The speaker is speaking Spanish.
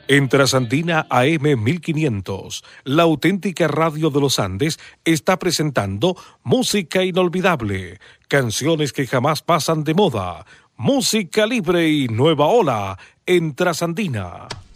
En Trasandina AM 1500, la auténtica radio de los Andes está presentando música inolvidable, canciones que jamás pasan de moda, música libre y nueva ola en Trasandina.